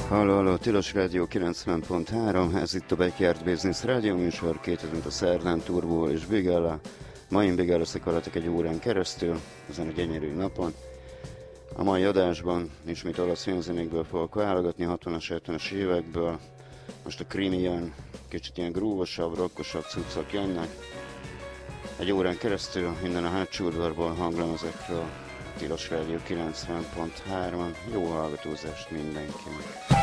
Halló, Tilos Rádió 90.3, ez itt a Backyard Business Rádió műsor, 2000 a szerdán, Turbóval és Bigella. Ma én Bigella szakadhatok egy órán keresztül, ezen a gyönyörű napon. A mai adásban ismét olasz filmzenékből fogok válogatni, 60-as, 70-es évekből. Most a krimi jön, kicsit ilyen grúvosabb, rockosabb cuccok jönnek. Egy órán keresztül minden a hátsó udvarból hanglemezekről. Tilos Rádió 90.3, jó hallgatózást mindenkinek!